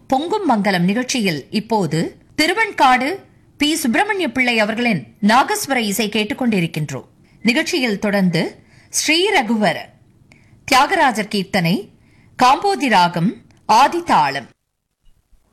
பொங்கும் மங்கலம் நிகழ்ச்சியில் இப்போது திருவெண்காடு பி. சுப்பிரமணிய பிள்ளை அவர்களின் நாகஸ்வர இசை கேட்டுக்கொண்டிருக்கின்றோம். நிகழ்ச்சியில் தொடர்ந்து ஸ்ரீ ரகுவர் தியாகராஜர் கீர்த்தனை, காம்போதி ராகம், ஆதி தாளம்.